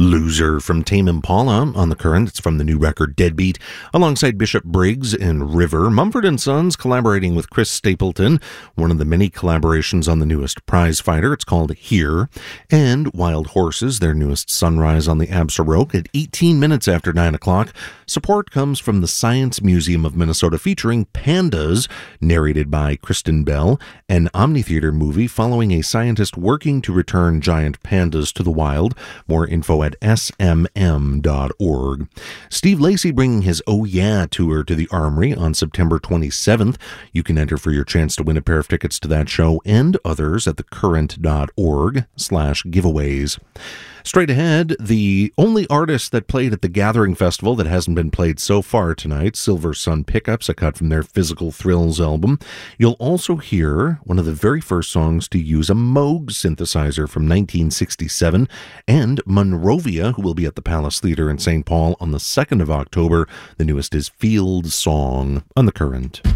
Loser from Tame Impala on the Current. It's from the new record Deadbeat, alongside Bishop Briggs and River. Mumford & Sons collaborating with Chris Stapleton, one of the many collaborations on the newest Prizefighter. It's called Here. And Wild Horses, their newest Sunrise on the Absaroke at 18 minutes after 9 o'clock. Support comes from the Science Museum of Minnesota featuring Pandas, narrated by Kristen Bell, an Omni-Theater movie following a scientist working to return giant pandas to the wild. More info at smm.org. Steve Lacy bringing his Oh Yeah tour to the Armory on September 27th. You can enter for your chance to win a pair of tickets to that show and others at thecurrent.org/giveaways. Straight ahead, the only artist that played at the Gathering Festival that hasn't been played so far tonight, Silver Sun Pickups, a cut from their Physical Thrills album. You'll also hear one of the very first songs to use a Moog synthesizer from 1967, and Monrovia, who will be at the Palace Theater in St. Paul on the 2nd of October. The newest is Field Song on The Current.